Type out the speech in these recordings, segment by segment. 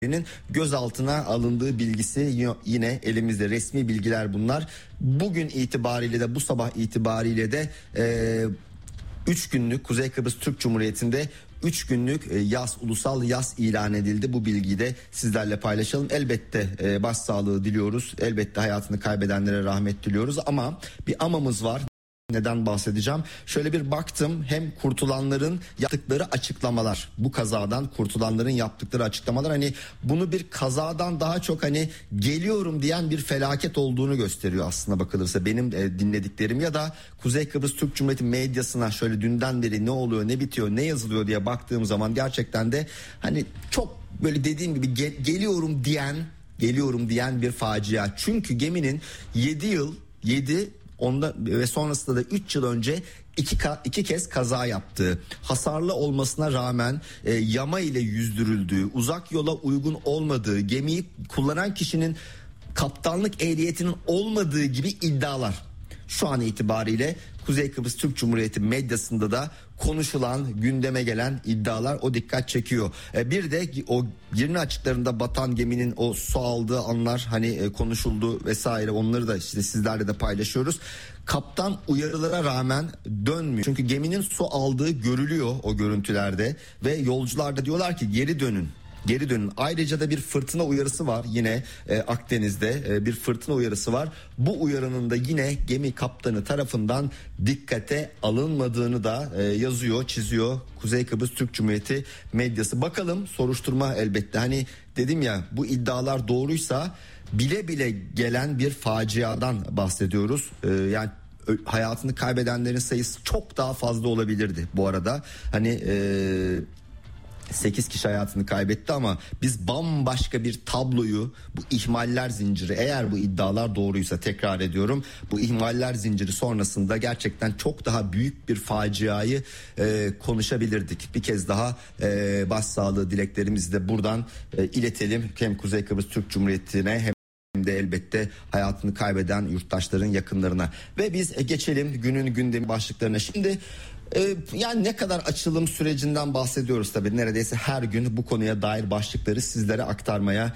gözaltına alındığı bilgisi yine elimizde, resmi bilgiler bunlar. Bugün itibariyle de, bu sabah itibariyle de 3 günlük Kuzey Kıbrıs Türk Cumhuriyeti'nde 3 günlük ulusal yas ilan edildi. Bu bilgiyi de sizlerle paylaşalım. Elbette başsağlığı diliyoruz. Elbette hayatını kaybedenlere rahmet diliyoruz ama bir amamız var. Neden bahsedeceğim? Şöyle bir baktım, hem kurtulanların yaptıkları açıklamalar, bu kazadan kurtulanların yaptıkları açıklamalar, hani bunu bir kazadan daha çok hani geliyorum diyen bir felaket olduğunu gösteriyor aslında bakılırsa. Benim dinlediklerim ya da Kuzey Kıbrıs Türk Cumhuriyeti medyasına şöyle dünden beri ne oluyor, ne bitiyor, ne yazılıyor diye baktığım zaman gerçekten de hani çok böyle dediğim gibi geliyorum diyen bir facia. Çünkü geminin 7 onda ve sonrasında da 3 yıl önce iki kez kaza yaptığı, hasarlı olmasına rağmen yama ile yüzdürüldüğü, uzak yola uygun olmadığı, gemiyi kullanan kişinin kaptanlık ehliyetinin olmadığı gibi iddialar şu an itibariyle Kuzey Kıbrıs Türk Cumhuriyeti medyasında da konuşulan, gündeme gelen iddialar o dikkat çekiyor. Bir de o Girne açıklarında batan geminin o su aldığı anlar hani konuşuldu vesaire, onları da işte sizlerle de paylaşıyoruz. Kaptan uyarılara rağmen dönmüyor. Çünkü geminin su aldığı görülüyor o görüntülerde ve yolcular da diyorlar ki geri dönün. Ayrıca da bir fırtına uyarısı var yine Akdeniz'de bir fırtına uyarısı var. Bu uyarının da yine gemi kaptanı tarafından dikkate alınmadığını da yazıyor, çiziyor Kuzey Kıbrıs Türk Cumhuriyeti medyası. Bakalım, soruşturma elbette, hani dedim ya, bu iddialar doğruysa bile bile gelen bir faciadan bahsediyoruz. Yani hayatını kaybedenlerin sayısı çok daha fazla olabilirdi bu arada. Hani 8 kişi hayatını kaybetti ama biz bambaşka bir tabloyu, bu ihmaller zinciri, eğer bu iddialar doğruysa, tekrar ediyorum, bu ihmaller zinciri sonrasında gerçekten çok daha büyük bir faciayı konuşabilirdik. Bir kez daha başsağlığı dileklerimizi de buradan iletelim hem Kuzey Kıbrıs Türk Cumhuriyeti'ne hem de elbette hayatını kaybeden yurttaşların yakınlarına. Ve biz geçelim günün gündemi başlıklarına. Şimdi yani ne kadar açılım sürecinden bahsediyoruz tabii. Neredeyse her gün bu konuya dair başlıkları sizlere aktarmaya,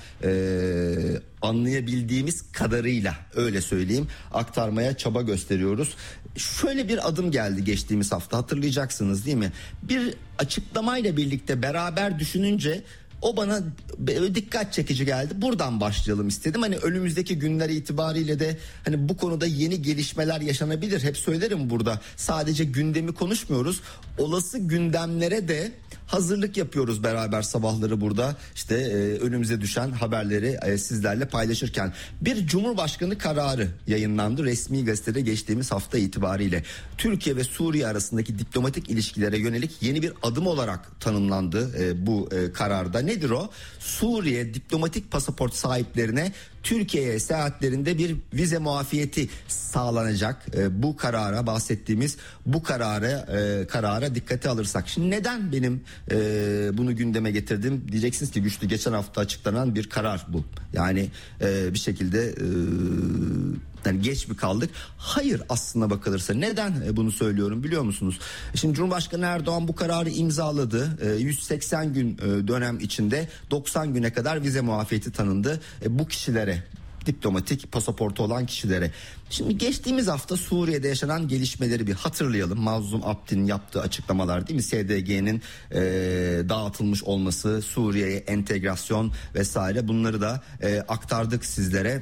anlayabildiğimiz kadarıyla, öyle söyleyeyim, aktarmaya çaba gösteriyoruz. Şöyle bir adım geldi geçtiğimiz hafta, hatırlayacaksınız değil mi? Bir açıklamayla birlikte beraber düşününce o bana dikkat çekici geldi. Buradan başlayalım istedim. Hani önümüzdeki günler itibariyle de hani bu konuda yeni gelişmeler yaşanabilir. Hep söylerim burada. Sadece gündemi konuşmuyoruz. Olası gündemlere de hazırlık yapıyoruz beraber sabahları burada. İşte önümüze düşen haberleri sizlerle paylaşırken bir Cumhurbaşkanı kararı yayınlandı resmi gazetede geçtiğimiz hafta itibariyle. Türkiye ve Suriye arasındaki diplomatik ilişkilere yönelik yeni bir adım olarak tanımlandı bu kararda. Nedir o? Suriye diplomatik pasaport sahiplerine Türkiye'ye seyahatlerinde bir vize muafiyeti sağlanacak. Bu karara, bahsettiğimiz bu karara dikkate alırsak. Şimdi neden benim bunu gündeme getirdim diyeceksiniz ki, güçlü, geçen hafta açıklanan bir karar bu. Yani bir şekilde yani geç mi kaldık? Hayır, aslına bakılırsa. Neden bunu söylüyorum biliyor musunuz? Şimdi Cumhurbaşkanı Erdoğan bu kararı imzaladı. 180 gün dönem içinde 90 güne kadar vize muafiyeti tanındı bu kişilere, diplomatik pasaportu olan kişilere. Şimdi geçtiğimiz hafta Suriye'de yaşanan gelişmeleri bir hatırlayalım. Mazlum Abdi'nin yaptığı açıklamalar, değil mi? SDG'nin dağıtılmış olması, Suriye'ye entegrasyon vesaire, bunları da aktardık sizlere.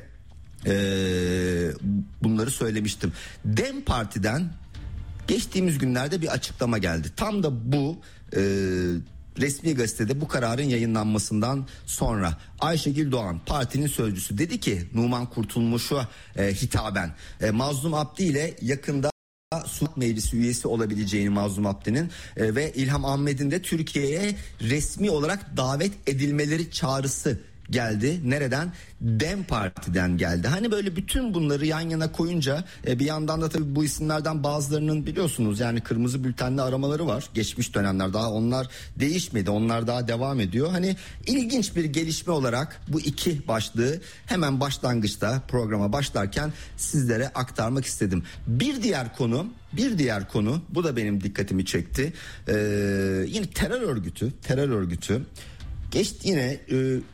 Bunları söylemiştim. DEM Parti'den geçtiğimiz günlerde bir açıklama geldi. Tam da bu resmi gazetede bu kararın yayınlanmasından sonra Ayşegül Doğan, partinin sözcüsü, dedi ki Numan Kurtulmuş'a hitaben Mazlum Abdi ile yakında Sulh Meclisi üyesi olabileceğini, Mazlum Abdi'nin ve İlham Ahmet'in de Türkiye'ye resmi olarak davet edilmeleri çağrısı geldi. Nereden? DEM Parti'den geldi. Hani böyle bütün bunları yan yana koyunca bir yandan da tabii bu isimlerden bazılarının biliyorsunuz yani kırmızı bültenli aramaları var. Geçmiş dönemler, daha onlar değişmedi. Onlar daha devam ediyor. Hani ilginç bir gelişme olarak bu iki başlığı hemen başlangıçta, programa başlarken sizlere aktarmak istedim. Bir diğer konu bu da benim dikkatimi çekti. Yine terör örgütü yine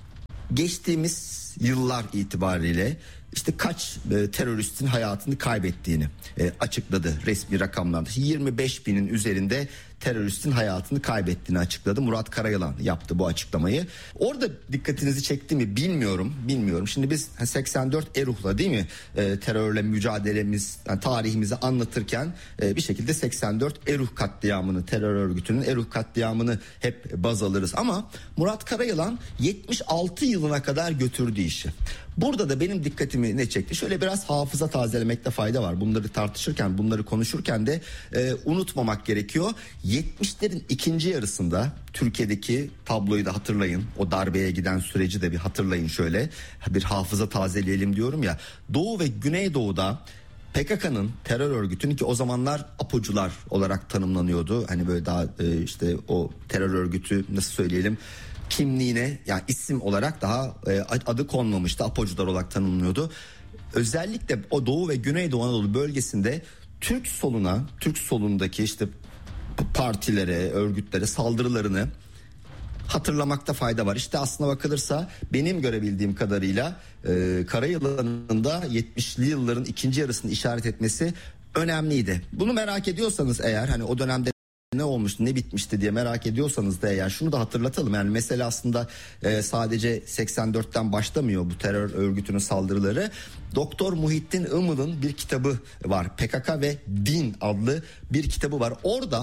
geçtiğimiz yıllar itibariyle işte kaç teröristin hayatını kaybettiğini açıkladı resmi rakamlarda. 25 binin üzerinde teröristin hayatını kaybettiğini açıkladı. Murat Karayılan yaptı bu açıklamayı. Orada dikkatinizi çekti mi bilmiyorum. Şimdi biz 84 Eruh'la değil mi terörle mücadelemiz, yani tarihimizi anlatırken bir şekilde 84 Eruh katliamını, terör örgütünün Eruh katliamını hep baz alırız. Ama Murat Karayılan 76 yılına kadar götürdü işi. Burada da benim dikkatimi ne çekti? Şöyle biraz hafıza tazelemekte fayda var. Bunları tartışırken, bunları konuşurken de unutmamak gerekiyor. 70'lerin ikinci yarısında Türkiye'deki tabloyu da hatırlayın. O darbeye giden süreci de bir hatırlayın şöyle. Bir hafıza tazeleyelim diyorum ya. Doğu ve Güneydoğu'da PKK'nın, terör örgütünün, ki o zamanlar APO'cular olarak tanımlanıyordu. Hani böyle daha işte o terör örgütü nasıl söyleyelim, kimliğine, yani isim olarak daha adı konmamıştı, APO'cular olarak tanımlanıyordu. Özellikle o Doğu ve Güneydoğu Anadolu bölgesinde Türk solundaki işte partilere, örgütlere saldırılarını hatırlamakta fayda var. İşte aslına bakılırsa benim görebildiğim kadarıyla Karayılan'ın da 70'li yılların ikinci yarısını işaret etmesi önemliydi. Bunu merak ediyorsanız eğer, hani o dönemde ne olmuştu, ne bitmişti diye merak ediyorsanız da eğer, şunu da hatırlatalım. Yani mesele aslında sadece 84'ten başlamıyor bu terör örgütünün saldırıları. Doktor Muhittin Imıl'ın bir kitabı var. PKK ve Din adlı bir kitabı var.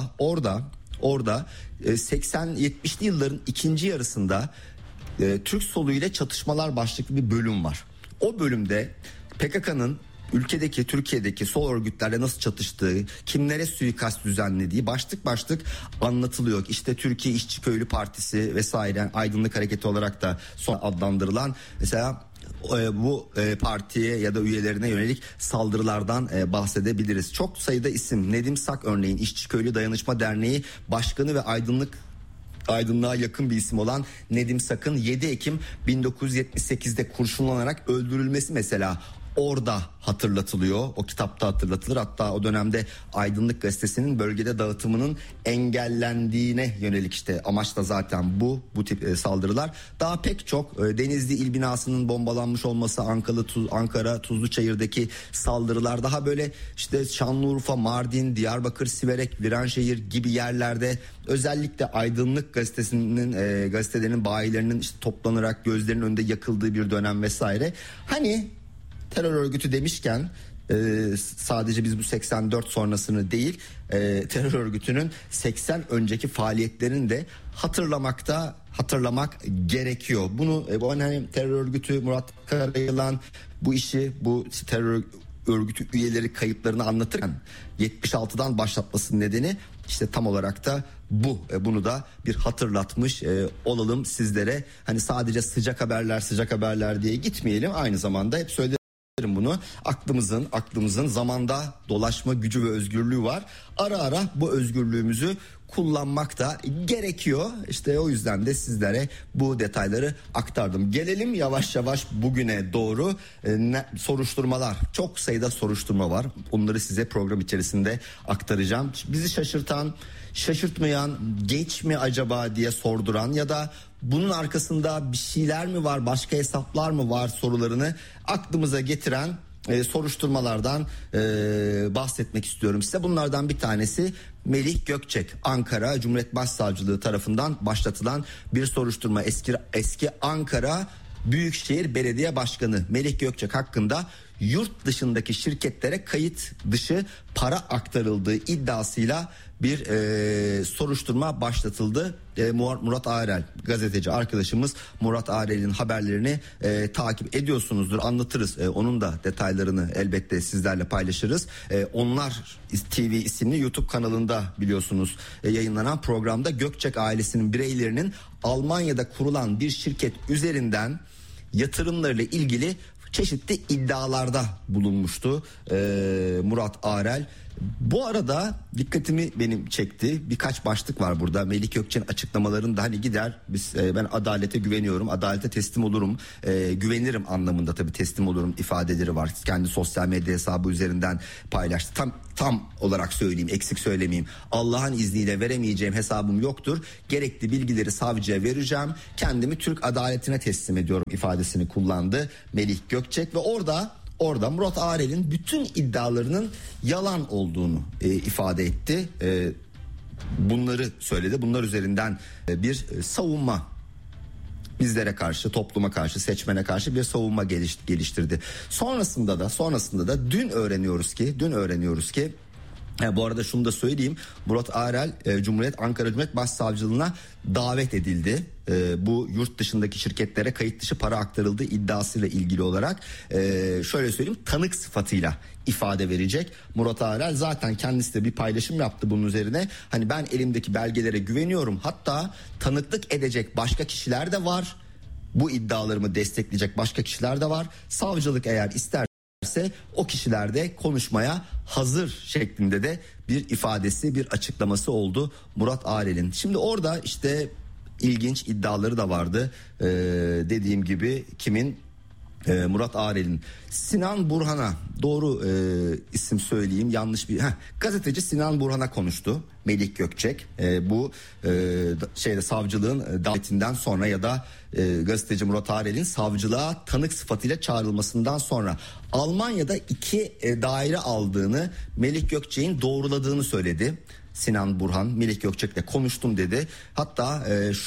Orada 80-70'li yılların ikinci yarısında Türk solu ile çatışmalar başlıklı bir bölüm var. O bölümde PKK'nın Türkiye'deki sol örgütlerle nasıl çatıştığı, kimlere suikast düzenlediği başlık anlatılıyor. İşte Türkiye İşçi Köylü Partisi vesaire, Aydınlık Hareketi olarak da son adlandırılan mesela bu partiye ya da üyelerine yönelik saldırılardan bahsedebiliriz. Çok sayıda isim, Nedim Sak örneğin İşçi Köylü Dayanışma Derneği Başkanı ve aydınlığa yakın bir isim olan Nedim Sak'ın 7 Ekim 1978'de kurşunlanarak öldürülmesi mesela orada hatırlatılıyor. O kitapta hatırlatılır. Hatta o dönemde Aydınlık Gazetesi'nin bölgede dağıtımının engellendiğine yönelik işte amaç da zaten bu tip saldırılar. Daha pek çok Denizli İl binasının bombalanmış olması, Ankara Tuzluçayır'daki saldırılar, daha böyle işte Şanlıurfa, Mardin, Diyarbakır, Siverek, Viranşehir gibi yerlerde özellikle Aydınlık gazetelerinin bayilerinin işte toplanarak gözlerinin önünde yakıldığı bir dönem vesaire. Hani terör örgütü demişken sadece biz bu 84 sonrasını değil, terör örgütünün 80 önceki faaliyetlerini de hatırlamak gerekiyor. Bunu hani terör örgütü Murat Karayılan bu terör örgütü üyeleri kayıplarını anlatırken 76'dan başlatmasının nedeni işte tam olarak da bu. Bunu da bir hatırlatmış olalım sizlere. Hani sadece sıcak haberler diye gitmeyelim. Aynı zamanda hep söylerim bunu. Aklımızın zamanda dolaşma gücü ve özgürlüğü var. Ara bu özgürlüğümüzü kullanmak da gerekiyor. İşte o yüzden de sizlere bu detayları aktardım. Gelelim yavaş yavaş bugüne doğru. Soruşturmalar. Çok sayıda soruşturma var. Onları size program içerisinde aktaracağım. Bizi şaşırtmayan, geç mi acaba diye sorduran ya da bunun arkasında bir şeyler mi var, başka hesaplar mı var sorularını aklımıza getiren soruşturmalardan bahsetmek istiyorum size. Bunlardan bir tanesi Melih Gökçek, Ankara Cumhuriyet Başsavcılığı tarafından başlatılan bir soruşturma. Eski Ankara Büyükşehir Belediye Başkanı Melih Gökçek hakkında yurt dışındaki şirketlere kayıt dışı para aktarıldığı iddiasıyla bir soruşturma başlatıldı. Murat Arel, gazeteci arkadaşımız Murat Arel'in haberlerini takip ediyorsunuzdur, anlatırız. Onun da detaylarını elbette sizlerle paylaşırız. Onlar TV isimli YouTube kanalında biliyorsunuz yayınlanan programda Gökçek ailesinin bireylerinin Almanya'da kurulan bir şirket üzerinden yatırımlarıyla ilgili çeşitli iddialarda bulunmuştu Murat Arel. Bu arada dikkatimi benim çekti. Birkaç başlık var burada. Melik Gökçek'in açıklamalarında hani gider ben adalete güveniyorum, adalete teslim olurum, güvenirim anlamında tabii teslim olurum ifadeleri var. Kendi sosyal medya hesabı üzerinden paylaştı. Tam olarak söyleyeyim, eksik söylemeyeyim. Allah'ın izniyle veremeyeceğim hesabım yoktur. Gerekli bilgileri savcıya vereceğim. Kendimi Türk adaletine teslim ediyorum ifadesini kullandı Melik Gökçek ve orada Murat Arel'in bütün iddialarının yalan olduğunu ifade etti. Bunları söyledi. Bunlar üzerinden bir savunma, bizlere karşı, topluma karşı, seçmene karşı bir savunma geliştirdi. Sonrasında da dün öğreniyoruz ki bu arada şunu da söyleyeyim. Murat Arel Ankara Cumhuriyet Başsavcılığına davet edildi. Bu yurt dışındaki şirketlere kayıt dışı para aktarıldığı iddiasıyla ilgili olarak şöyle söyleyeyim, tanık sıfatıyla ifade verecek. Murat Arel zaten kendisi de bir paylaşım yaptı bunun üzerine. Hani ben elimdeki belgelere güveniyorum. Hatta tanıklık edecek başka kişiler de var. Bu iddialarımı destekleyecek başka kişiler de var. Savcılık eğer ister o kişiler de konuşmaya hazır şeklinde de bir ifadesi, bir açıklaması oldu Murat Arel'in. Şimdi orada işte ilginç iddiaları da vardı. Dediğim gibi Murat Arel'in Sinan Burhan'a doğru isim söyleyeyim, yanlış bir gazeteci Sinan Burhan'a konuştu Melik Gökçek. Bu savcılığın davetinden sonra ya da gazeteci Murat Arel'in savcılığa tanık sıfatıyla çağrılmasından sonra Almanya'da 2 daire aldığını Melik Gökçek'in doğruladığını söyledi. Sinan Burhan Melik Gökçek'le konuştum dedi. Hatta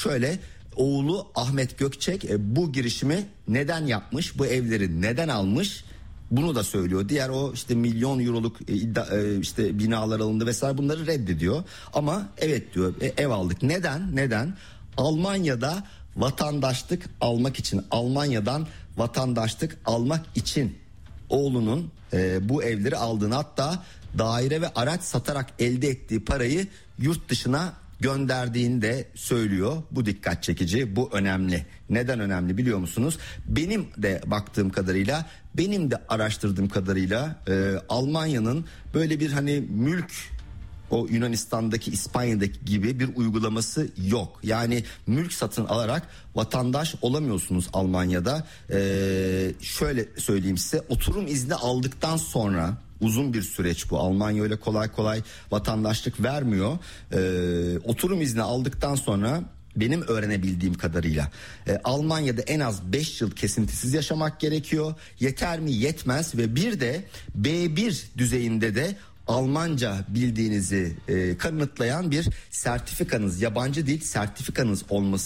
oğlu Ahmet Gökçek bu girişimi neden yapmış, bu evleri neden almış, bunu da söylüyor. Diğer o milyon euroluk binalar alındı vesaire, bunları reddediyor. Ama evet diyor, ev aldık. Neden? Almanya'da vatandaşlık almak için, Almanya'dan vatandaşlık almak için oğlunun bu evleri aldığını, hatta daire ve araç satarak elde ettiği parayı yurt dışına gönderdiğini de söylüyor. Bu dikkat çekici, bu önemli. Neden önemli biliyor musunuz? Benim de baktığım kadarıyla, benim de araştırdığım kadarıyla Almanya'nın böyle bir mülk, o Yunanistan'daki, İspanya'daki gibi bir uygulaması yok. Yani mülk satın alarak vatandaş olamıyorsunuz Almanya'da. Şöyle söyleyeyim size, oturum izni aldıktan sonra, uzun bir süreç bu. Almanya öyle kolay kolay vatandaşlık vermiyor. Oturum izni aldıktan sonra benim öğrenebildiğim kadarıyla Almanya'da en az 5 yıl kesintisiz yaşamak gerekiyor. Yeter mi? Yetmez. Ve bir de B1 düzeyinde de Almanca bildiğinizi kanıtlayan bir sertifikanız, yabancı dil sertifikanız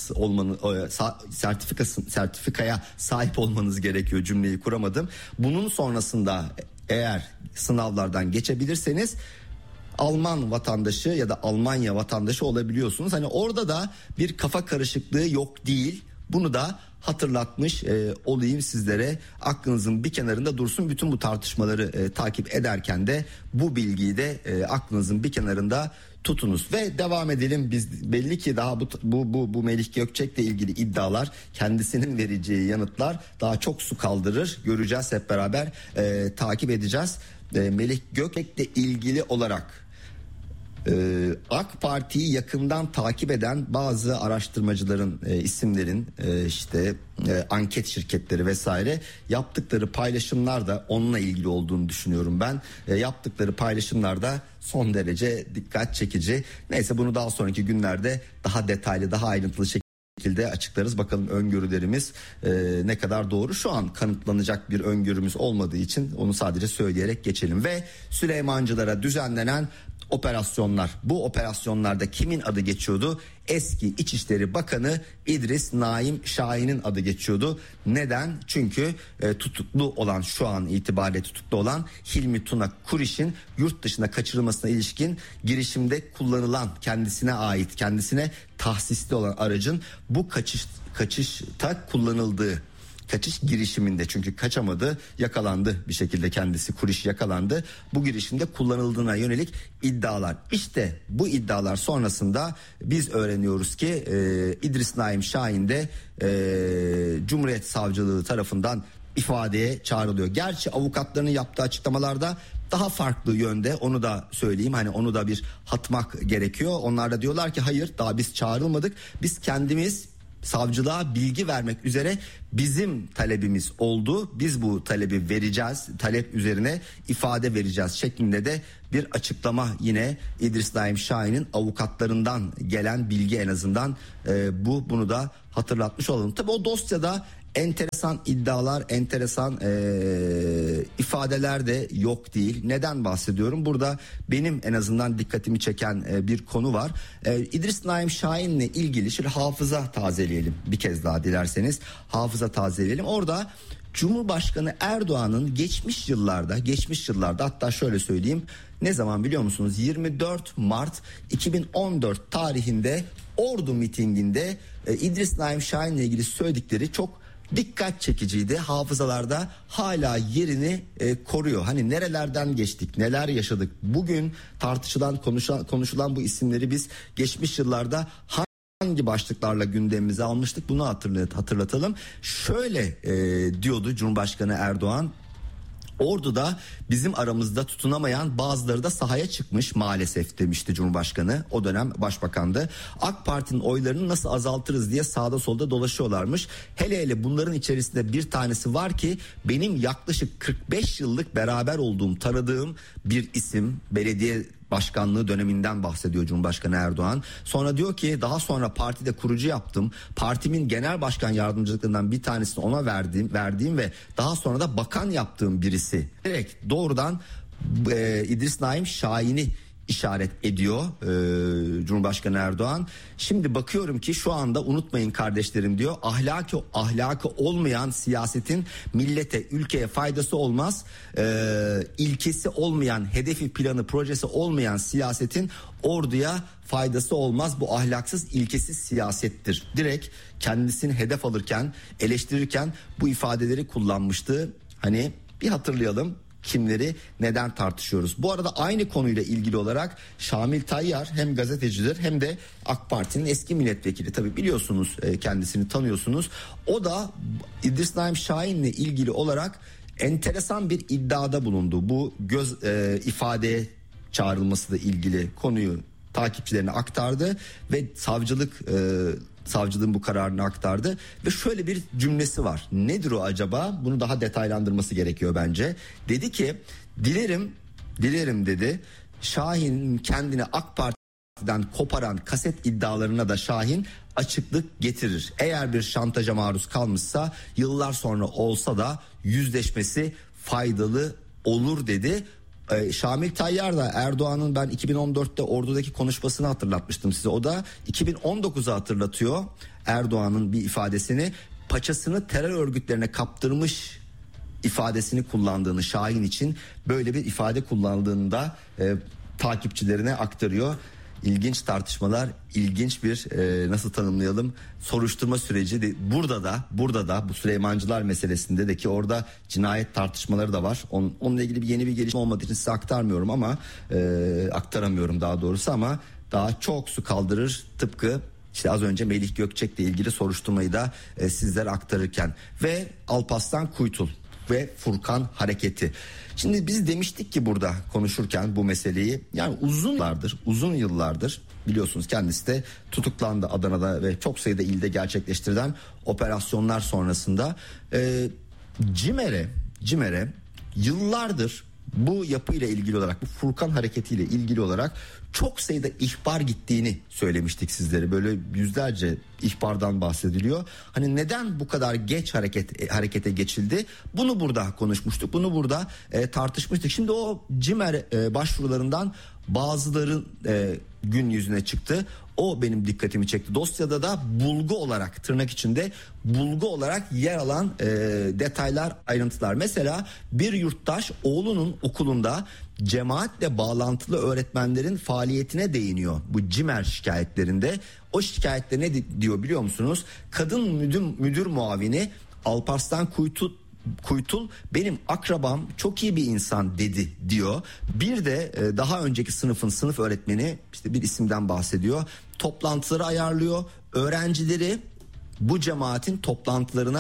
sertifikaya sahip olmanız gerekiyor. Cümleyi kuramadım. Bunun sonrasında eğer sınavlardan geçebilirseniz Alman vatandaşı ya da Almanya vatandaşı olabiliyorsunuz. Orada da bir kafa karışıklığı yok değil. Bunu da hatırlatmış olayım sizlere. Aklınızın bir kenarında dursun. Bütün bu tartışmaları takip ederken de bu bilgiyi de aklınızın bir kenarında tutunuz ve devam edelim. Biz belli ki daha bu Melik Gökçek'le ilgili iddialar, kendisinin vereceği yanıtlar daha çok su kaldırır. Göreceğiz hep beraber, takip edeceğiz. Melik Gökçek'le ilgili olarak AK Parti'yi yakından takip eden bazı araştırmacıların, isimlerin, anket şirketleri vesaire yaptıkları paylaşımlar da onunla ilgili olduğunu düşünüyorum ben. Yaptıkları paylaşımlar da son derece dikkat çekici. Neyse, bunu daha sonraki günlerde daha detaylı, daha ayrıntılı şekilde açıklarız. Bakalım öngörülerimiz ne kadar doğru. Şu an kanıtlanacak bir öngörümüz olmadığı için onu sadece söyleyerek geçelim. Ve Süleymancılara düzenlenen operasyonlar. Bu operasyonlarda kimin adı geçiyordu? Eski İçişleri Bakanı İdris Naim Şahin'in adı geçiyordu. Neden? Çünkü şu an itibariyle tutuklu olan Hilmi Tuna Kuriş'in yurt dışına kaçırılmasına ilişkin girişimde kullanılan, kendisine ait, kendisine tahsisli olan aracın bu kaçışta kullanıldığı, kaçış girişiminde, çünkü kaçamadı, yakalandı bir şekilde, kendisi Kuriş yakalandı. Bu girişimde kullanıldığına yönelik iddialar. İşte bu iddialar sonrasında biz öğreniyoruz ki İdris Naim Şahin de Cumhuriyet Savcılığı tarafından ifadeye çağrılıyor. Gerçi avukatlarının yaptığı açıklamalarda daha farklı yönde, onu da söyleyeyim, hani onu da bir hatmak gerekiyor. Onlar da diyorlar ki hayır, daha biz çağrılmadık, biz kendimiz savcılığa bilgi vermek üzere bizim talebimiz oldu, biz bu talebi vereceğiz, talep üzerine ifade vereceğiz şeklinde de bir açıklama, yine İdris Naim Şahin'in avukatlarından gelen bilgi, en azından bunu da hatırlatmış olalım. Tabii o dosyada enteresan iddialar, enteresan ifadeler de yok değil. Neden bahsediyorum? Burada benim en azından dikkatimi çeken bir konu var. İdris Naim Şahin'le ilgili şöyle hafıza tazeleyelim bir kez daha, dilerseniz hafıza tazeleyelim. Orada Cumhurbaşkanı Erdoğan'ın geçmiş yıllarda, hatta şöyle söyleyeyim, ne zaman biliyor musunuz? 24 Mart 2014 tarihinde Ordu mitinginde İdris Naim Şahin'le ilgili söyledikleri çok dikkat çekiciydi. Hafızalarda hala yerini koruyor. Hani nerelerden geçtik, neler yaşadık. Bugün tartışılan, konuşulan bu isimleri biz geçmiş yıllarda hangi başlıklarla gündemimize almıştık, bunu hatırlatalım. Şöyle diyordu Cumhurbaşkanı Erdoğan: Ordu'da bizim aramızda tutunamayan bazıları da sahaya çıkmış maalesef demişti Cumhurbaşkanı. O dönem başbakandı. AK Parti'nin oylarını nasıl azaltırız diye sağda solda dolaşıyorlarmış. Hele bunların içerisinde bir tanesi var ki benim yaklaşık 45 yıllık beraber olduğum, tanıdığım bir isim. Belediye başkanlığı döneminden bahsediyor Cumhurbaşkanı Erdoğan. Sonra diyor ki daha sonra partide kurucu yaptım. Partimin genel başkan yardımcılıklarından bir tanesini ona verdiğim ve daha sonra da bakan yaptığım birisi. Direkt doğrudan İdris Naim Şahin'i işaret ediyor Cumhurbaşkanı Erdoğan. Şimdi bakıyorum ki şu anda unutmayın kardeşlerim diyor, ahlakı olmayan siyasetin millete, ülkeye faydası olmaz. İlkesi olmayan, hedefi, planı, projesi olmayan siyasetin orduya faydası olmaz. Bu ahlaksız, ilkesiz siyasettir. Direkt kendisini hedef alırken, eleştirirken bu ifadeleri kullanmıştı. Hani bir hatırlayalım. Kimleri neden tartışıyoruz? Bu arada aynı konuyla ilgili olarak Şamil Tayyar hem gazetecidir hem de AK Parti'nin eski milletvekili. Tabii biliyorsunuz, kendisini tanıyorsunuz. O da İdris Naim Şahin'le ilgili olarak enteresan bir iddiada bulundu. Bu ifadeye çağrılmasıyla ilgili konuyu takipçilerine aktardı ve savcılığın bu kararını aktardı ve şöyle bir cümlesi var. Nedir o acaba? Bunu daha detaylandırması gerekiyor bence. Dedi ki dilerim dedi, Şahin kendini AK Parti'den koparan kaset iddialarına da Şahin açıklık getirir. Eğer bir şantaja maruz kalmışsa yıllar sonra olsa da yüzleşmesi faydalı olur dedi. Şamil Tayyar da Erdoğan'ın ben 2014'te Ordu'daki konuşmasını hatırlatmıştım size. O da 2019'u hatırlatıyor, Erdoğan'ın bir ifadesini, paçasını terör örgütlerine kaptırmış ifadesini kullandığını, Şahin için böyle bir ifade kullandığını da takipçilerine aktarıyor. İlginç tartışmalar, ilginç bir nasıl tanımlayalım, soruşturma süreci de burada da bu Süleymancılar meselesinde de ki orada cinayet tartışmaları da var. Onunla ilgili yeni bir gelişme olmadığı için size aktaramıyorum daha doğrusu, ama daha çok su kaldırır, tıpkı İşte az önce Melih Gökçek'le ilgili soruşturmayı da sizlere aktarırken ve Alparslan Kuytul ve Furkan hareketi. Şimdi biz demiştik ki burada konuşurken bu meseleyi, yani uzun yıllardır biliyorsunuz kendisi de tutuklandı Adana'da ve çok sayıda ilde gerçekleştirilen operasyonlar sonrasında CİMER'e yıllardır bu yapıyla ilgili olarak, bu Furkan hareketiyle ilgili olarak çok sayıda ihbar gittiğini söylemiştik sizlere. Böyle yüzlerce ihbardan bahsediliyor. Hani neden bu kadar geç harekete geçildi? Bunu burada konuşmuştuk. Bunu burada tartışmıştık. Şimdi o CİMER başvurularından bazıları gün yüzüne çıktı. O benim dikkatimi çekti. Dosyada da bulgu olarak, tırnak içinde bulgu olarak yer alan detaylar, ayrıntılar. Mesela bir yurttaş oğlunun okulunda cemaatle bağlantılı öğretmenlerin faaliyetine değiniyor bu CİMER şikayetlerinde. O şikayette ne diyor biliyor musunuz? Kadın müdür muavini Alparslan Kuytul benim akrabam, çok iyi bir insan dedi diyor. Bir de daha önceki sınıf öğretmeni, işte bir isimden bahsediyor. Toplantıları ayarlıyor. Öğrencileri bu cemaatin toplantılarına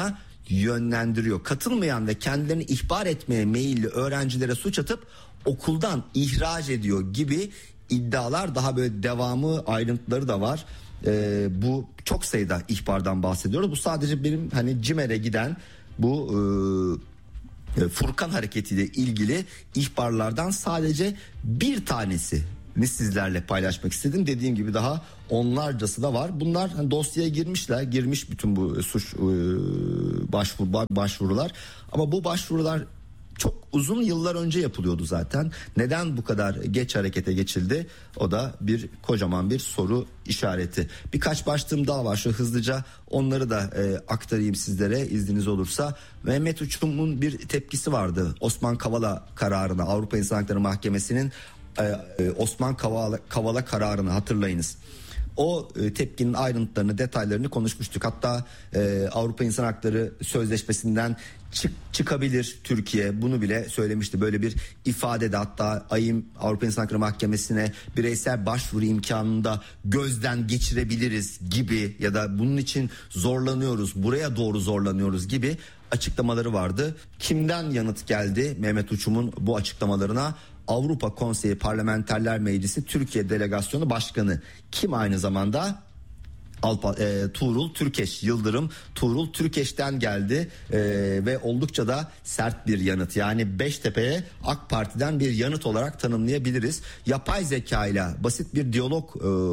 yönlendiriyor. Katılmayan ve kendilerini ihbar etmeye meyilli öğrencilere suç atıp okuldan ihraç ediyor gibi iddialar, daha böyle devamı, ayrıntıları da var. Bu çok sayıda ihbardan bahsediyoruz. Bu sadece benim hani CİMER'e giden bu Furkan hareketiyle ilgili ihbarlardan sadece bir tanesini sizlerle paylaşmak istedim. Dediğim gibi daha onlarcası da var. Bunlar hani dosyaya girmiş bütün bu suç başvurular. Ama bu başvurular çok uzun yıllar önce yapılıyordu zaten. Neden bu kadar geç harekete geçildi? O da kocaman bir soru işareti. Birkaç başlığım daha var. Şu hızlıca onları da aktarayım sizlere izniniz olursa. Mehmet Uçum'un bir tepkisi vardı. Osman Kavala kararına, Avrupa İnsan Hakları Mahkemesi'nin Osman Kavala kararını hatırlayınız. O tepkinin ayrıntılarını, detaylarını konuşmuştuk. Hatta Avrupa İnsan Hakları Sözleşmesi'nden çıkabilir Türkiye, bunu bile söylemişti. Böyle bir ifadede, hatta Avrupa İnsan Hakları Mahkemesi'ne bireysel başvuru imkanını da gözden geçirebiliriz gibi, ya da bunun için zorlanıyoruz, buraya doğru zorlanıyoruz gibi açıklamaları vardı. Kimden yanıt geldi Mehmet Uçum'un bu açıklamalarına? Avrupa Konseyi Parlamenterler Meclisi Türkiye Delegasyonu Başkanı, kim aynı zamanda Tuğrul Türkeş, Yıldırım Tuğrul Türkeş'ten geldi ve oldukça da sert bir yanıt. Yani Beştepe'ye AK Parti'den bir yanıt olarak tanımlayabiliriz. Yapay zeka ile basit bir diyalog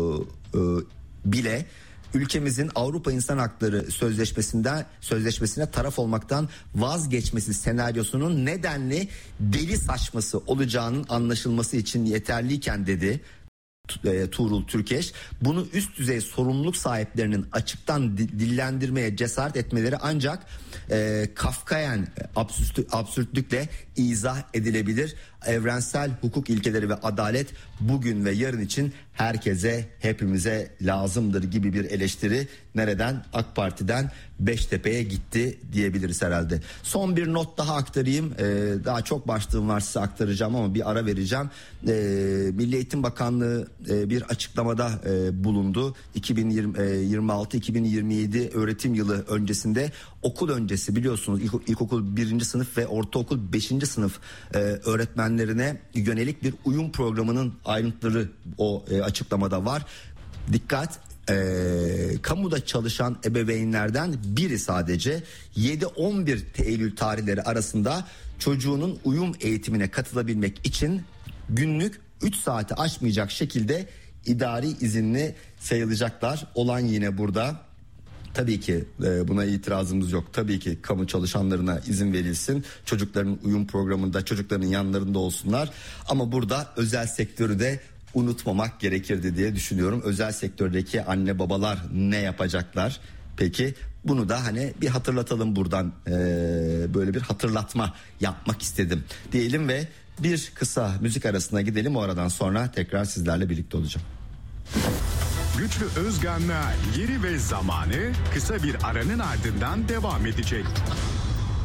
bile ülkemizin Avrupa İnsan Hakları Sözleşmesi'ne taraf olmaktan vazgeçmesi senaryosunun nedenli deli saçması olacağının anlaşılması için yeterliyken dedi Tuğrul Türkeş. Bunu üst düzey sorumluluk sahiplerinin açıktan dillendirmeye cesaret etmeleri ancak Kafkayen absürtlükle izah edilebilir. Evrensel hukuk ilkeleri ve adalet bugün ve yarın için herkese, hepimize lazımdır gibi bir eleştiri nereden? AK Parti'den Beştepe'ye gitti diyebiliriz herhalde. Son bir not daha aktarayım. Daha çok başlığım var, size aktaracağım ama bir ara vereceğim. Milli Eğitim Bakanlığı bir açıklamada bulundu. 2026-2027 öğretim yılı öncesinde okul öncesi, biliyorsunuz ilkokul 1. sınıf ve ortaokul 5. sınıf öğretmenlerine yönelik bir uyum programının ayrıntıları o açıklamada var. Dikkat! Kamuda çalışan ebeveynlerden biri sadece 7-11 Eylül tarihleri arasında çocuğunun uyum eğitimine katılabilmek için günlük 3 saati aşmayacak şekilde idari izinli sayılacaklar. Olan yine burada. Tabii ki buna itirazımız yok. Tabii ki kamu çalışanlarına izin verilsin. Çocukların uyum programında çocukların yanlarında olsunlar. Ama burada özel sektörü de unutmamak gerekirdi diye düşünüyorum. Özel sektördeki anne babalar ne yapacaklar? Peki bunu da hani bir hatırlatalım buradan, böyle bir hatırlatma yapmak istedim diyelim ve bir kısa müzik arasına gidelim. O aradan sonra tekrar sizlerle birlikte olacağım. Güçlü Özgan'la Yeri ve Zamanı kısa bir aranın ardından devam edecek.